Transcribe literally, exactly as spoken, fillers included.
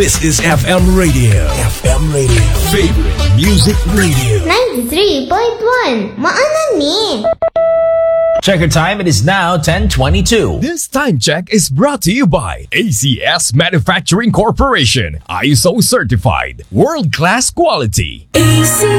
This is F M Radio. F M Radio. Favorite Music Radio. ninety-three point one. Maanan ni. Checker time, it is now ten twenty-two. This time check is brought to you by A C S Manufacturing Corporation. I S O certified. World-class quality. A C